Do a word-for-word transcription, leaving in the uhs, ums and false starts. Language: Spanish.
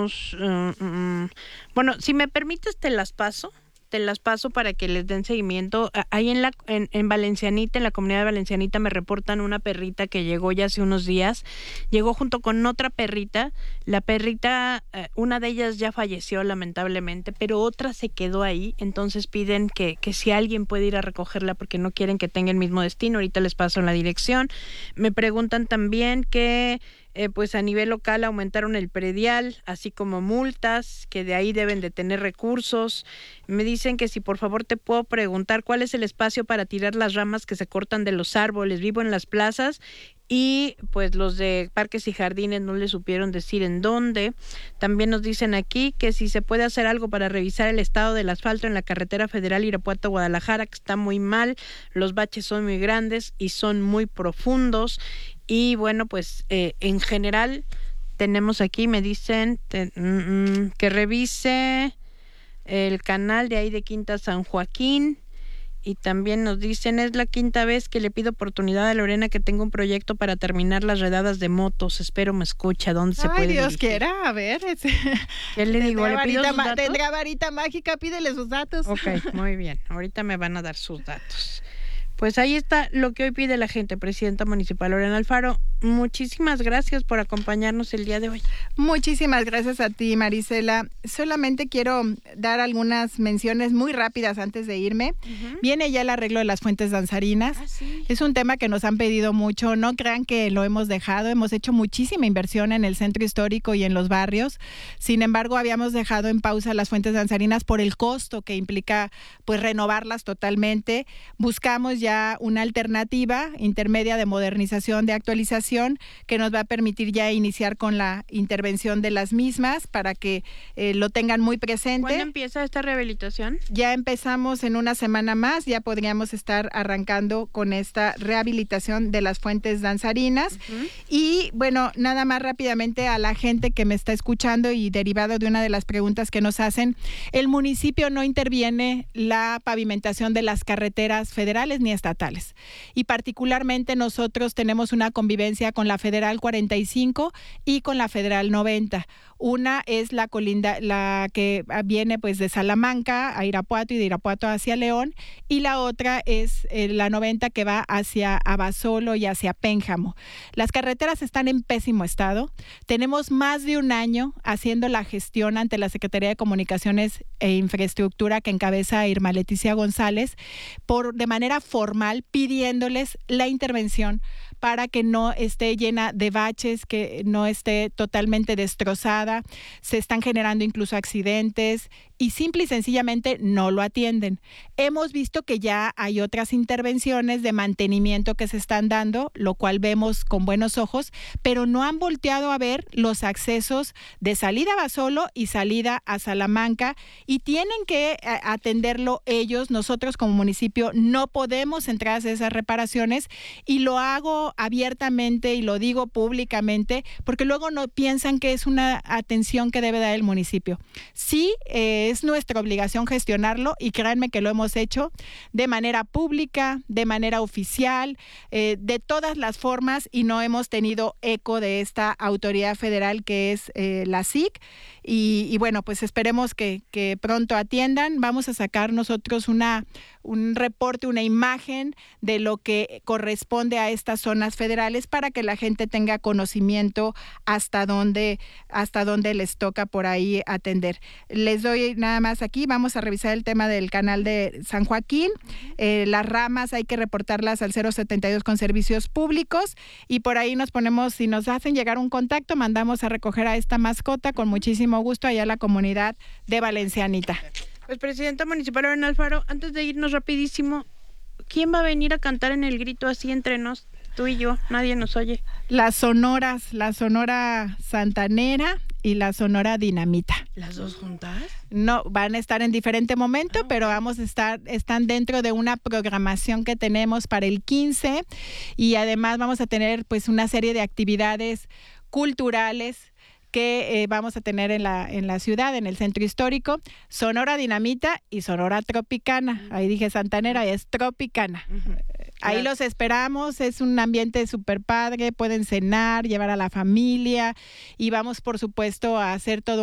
tenemos, uh, uh, bueno, si me permites te las paso. Te las paso para que les den seguimiento. Ahí en la en, en Valencianita, en la comunidad de Valencianita, me reportan una perrita que llegó ya hace unos días. Llegó junto con otra perrita. La perrita, eh, una de ellas ya falleció lamentablemente, pero otra se quedó ahí. Entonces piden que, que si alguien puede ir a recogerla porque no quieren que tenga el mismo destino. Ahorita les paso la dirección. Me preguntan también que Eh, pues a nivel local aumentaron el predial, así como multas, que de ahí deben de tener recursos. Me dicen que si por favor te puedo preguntar cuál es el espacio para tirar las ramas que se cortan de los árboles. Vivo en las plazas y pues los de parques y jardines no les supieron decir en dónde. También nos dicen aquí que si se puede hacer algo para revisar el estado del asfalto en la carretera federal Irapuato-Guadalajara, que está muy mal, los baches son muy grandes y son muy profundos. Y bueno, pues eh, en general tenemos aquí, me dicen te, mm, que revise el canal de ahí de Quinta San Joaquín. Y también nos dicen, es la quinta vez que le pido oportunidad a Lorena que tengo un proyecto para terminar las redadas de motos. Espero me escucha. ¿Dónde se Ay, puede Dios dirigir? quiera, a ver. Ese... ¿Qué le digo? ¿Le pido sus ma- datos? Tendrá varita mágica, pídele sus datos. Ok, muy bien. Ahorita me van a dar sus datos. Pues ahí está lo que hoy pide la gente, Presidenta Municipal Lorena Alfaro. Muchísimas gracias por acompañarnos el día de hoy. Muchísimas gracias a ti, Marisela. Solamente quiero dar algunas menciones muy rápidas antes de irme. Uh-huh. Viene ya el arreglo de las fuentes danzarinas. Ah, sí. Es un tema que nos han pedido mucho. No crean que lo hemos dejado. Hemos hecho muchísima inversión en el centro histórico y en los barrios. Sin embargo, habíamos dejado en pausa las fuentes danzarinas por el costo que implica pues renovarlas totalmente. Buscamos ya una alternativa intermedia de modernización, de actualización, que nos va a permitir ya iniciar con la intervención de las mismas para que eh, lo tengan muy presente. ¿Cuándo empieza esta rehabilitación? Ya empezamos en una semana más, ya podríamos estar arrancando con esta rehabilitación de las fuentes danzarinas. Uh-huh. Y bueno, nada más rápidamente a la gente que me está escuchando y derivado de una de las preguntas que nos hacen, el municipio no interviene la pavimentación de las carreteras federales ni estatales. Y particularmente nosotros tenemos una convivencia con la Federal cuarenta y cinco y con la Federal noventa. Una es la colinda, la que viene pues de Salamanca a Irapuato y de Irapuato hacia León, y la otra es eh, la noventa que va hacia Abasolo y hacia Pénjamo. Las carreteras están en pésimo estado. Tenemos más de un año haciendo la gestión ante la Secretaría de Comunicaciones e Infraestructura que encabeza Irma Leticia González, por de manera formal pidiéndoles la intervención para que no esté llena de baches, que no esté totalmente destrozada. Se están generando incluso accidentes y simple y sencillamente no lo atienden. Hemos visto que ya hay otras intervenciones de mantenimiento que se están dando, lo cual vemos con buenos ojos, pero no han volteado a ver los accesos de salida a Basolo y salida a Salamanca, y tienen que atenderlo ellos. Nosotros como municipio no podemos entrar a hacer esas reparaciones, y lo hago abiertamente y lo digo públicamente porque luego no piensan que es una atención que debe dar el municipio. Sí, eh, es nuestra obligación gestionarlo, y créanme que lo hemos hecho de manera pública, de manera oficial, eh, de todas las formas, y no hemos tenido eco de esta autoridad federal que es eh, la S I C. Y, y bueno, pues esperemos que, que pronto atiendan. Vamos a sacar nosotros una, un reporte, una imagen de lo que corresponde a estas zonas federales para que la gente tenga conocimiento hasta dónde, hasta dónde les toca por ahí atender. Les doy nada más aquí, vamos a revisar el tema del canal de San Joaquín. Eh, las ramas hay que reportarlas al cero setenta y dos con servicios públicos, y por ahí nos ponemos, si nos hacen llegar un contacto, mandamos a recoger a esta mascota con muchísimo gusto allá a la comunidad de Valencianita. Pues Presidenta Municipal Lorena Alfaro, antes de irnos rapidísimo, ¿quién va a venir a cantar en el grito así entre nos, tú y yo? Nadie nos oye. Las sonoras, la Sonora Santanera y la Sonora Dinamita. ¿Las dos juntas? No, van a estar en diferente momento, ah, pero vamos a estar, están dentro de una programación que tenemos para el quince, y además vamos a tener pues una serie de actividades culturales que eh, vamos a tener en la, en la ciudad, en el centro histórico. Sonora Dinamita y Sonora Tropicana. Ahí dije Santanera, es Tropicana. Uh-huh. Ahí los esperamos, es un ambiente súper padre, pueden cenar, llevar a la familia, y vamos por supuesto a hacer todo